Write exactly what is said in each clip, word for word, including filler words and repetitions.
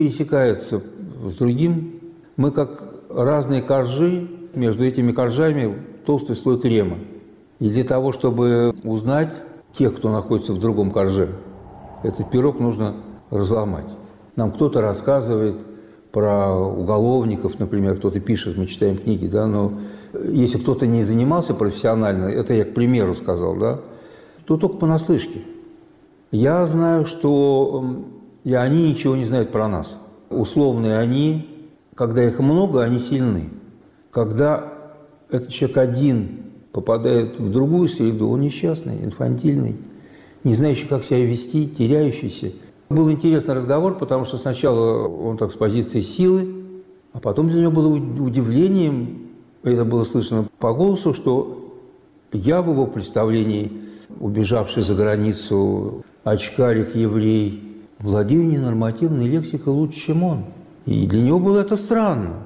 пересекается с другим. Мы как разные коржи, между этими коржами толстый слой крема. И для того, чтобы узнать тех, кто находится в другом корже, этот пирог нужно разломать. Нам кто-то рассказывает про уголовников, например, кто-то пишет, мы читаем книги, да, но если кто-то не занимался профессионально, это я к примеру сказал, да, то только понаслышке. Я знаю, что и они ничего не знают про нас. Условные они, когда их много, они сильны. Когда этот человек один попадает в другую среду, он несчастный, инфантильный, не знающий, как себя вести, теряющийся. Был интересный разговор, потому что сначала он так с позиции силы, а потом для него было удивлением, это было слышно по голосу, что я в его представлении, убежавший за границу очкарик, еврей, владею ненормативной лексикой лучше, чем он. И для него было это странно.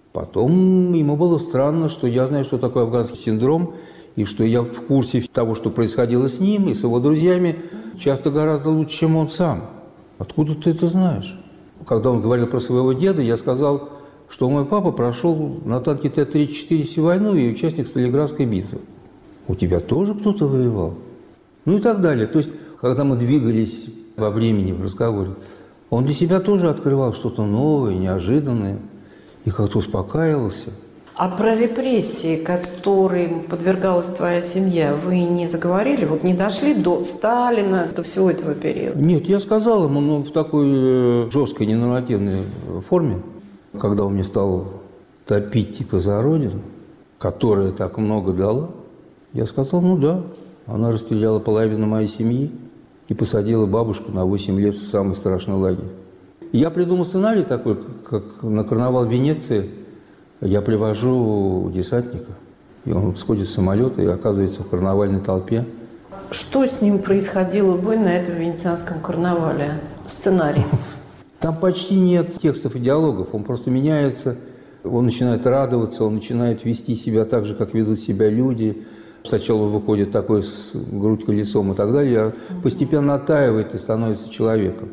Потом ему было странно, что я знаю, что такое афганский синдром, и что я в курсе того, что происходило с ним и с его друзьями, часто гораздо лучше, чем он сам. Откуда ты это знаешь? Когда он говорил про своего деда, я сказал, что мой папа прошел на танке Т тридцать четыре всю войну и участник Сталинградской битвы. У тебя тоже кто-то воевал? Ну и так далее. То есть, когда мы двигались во времени, в разговоре, он для себя тоже открывал что-то новое, неожиданное, и как-то успокаивался. А про репрессии, которым подвергалась твоя семья, вы не заговорили? Вот не дошли до Сталина, до всего этого периода? Нет, я сказал ему, но в такой жесткой, ненормативной форме, когда он мне стал топить типа за Родину, которая так много дала, я сказал, ну да, она расстреляла половину моей семьи и посадила бабушку на восемь лет в самый страшный лагерь. И я придумал сценарий такой, как на карнавал в Венеции. Я привожу десантника, и он сходит с самолета и оказывается в карнавальной толпе. Что с ним происходило бы на этом венецианском карнавале? Сценарий. Там почти нет текстов и диалогов. Он просто меняется, он начинает радоваться, он начинает вести себя так же, как ведут себя люди. Сначала выходит такой с грудь колесом и так далее, а постепенно оттаивает и становится человеком.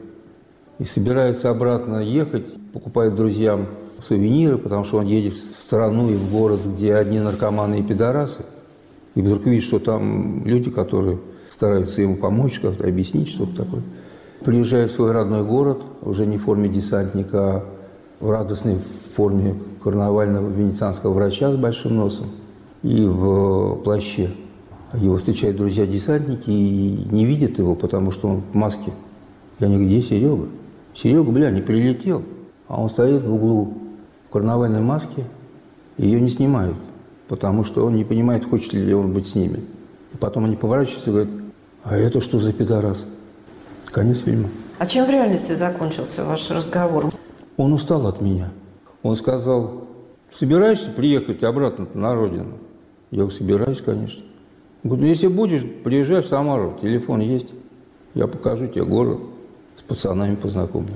И собирается обратно ехать, покупает друзьям сувениры, потому что он едет в страну и в город, где одни наркоманы и пидорасы. И вдруг видит, что там люди, которые стараются ему помочь, как-то объяснить что-то такое. Приезжает в свой родной город, уже не в форме десантника, а в радостной форме карнавального венецианского врача с большим носом и в плаще. Его встречают друзья-десантники и не видят его, потому что он в маске. И они говорят, где Серега? Серега, бля, не прилетел. А он стоит в углу в карнавальной маске, и ее не снимают, потому что он не понимает, хочет ли он быть с ними. И потом они поворачиваются и говорят, а это что за пидорас? Конец фильма. А чем в реальности закончился ваш разговор? Он устал от меня. Он сказал, собираешься приехать обратно на родину? Я говорю, собираюсь, конечно. Он говорит, если будешь, приезжай в Самару, телефон есть, я покажу тебе город, с пацанами познакомлю.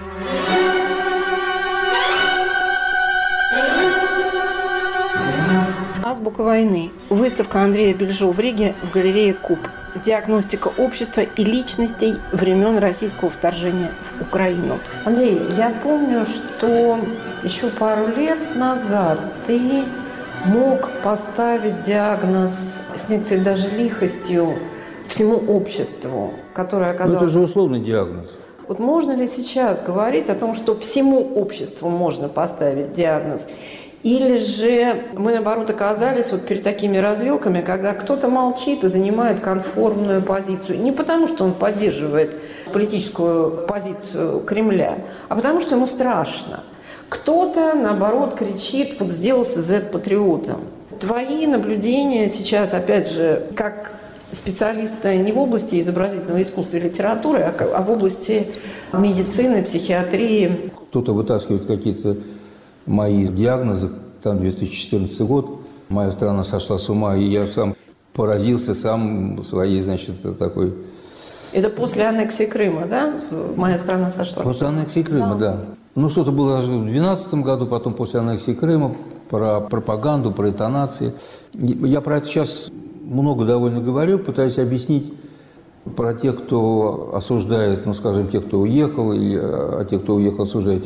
Азбука войны. Выставка Андрея Бельжо в Риге в галерее Куб. Диагностика общества и личностей времен российского вторжения в Украину. Андрей, я помню, что еще пару лет назад ты мог поставить диагноз с некоторой даже лихостью всему обществу, которое оказалось... Ну, это же условный диагноз. Вот можно ли сейчас говорить о том, что всему обществу можно поставить диагноз? Или же мы, наоборот, оказались вот перед такими развилками, когда кто-то молчит и занимает конформную позицию. Не потому, что он поддерживает политическую позицию Кремля, а потому, что ему страшно. Кто-то, наоборот, кричит, вот сделался зет-патриотом. Твои наблюдения сейчас, опять же, как специалиста не в области изобразительного искусства и литературы, а в области медицины, психиатрии. Кто-то вытаскивает какие-то мои диагнозы, там две тысячи четырнадцатый год, моя страна сошла с ума, и я сам поразился сам своей, значит, такой... Это после аннексии Крыма, да? Моя страна сошла с ума? После аннексии Крыма, да. да. Ну, что-то было в две тысячи двенадцатом году, потом после аннексии Крыма, про пропаганду, про интонации. Я про это сейчас много довольно говорю, пытаюсь объяснить Про тех, кто осуждает, ну, скажем, тех, кто уехал, или, а те, кто уехал, осуждают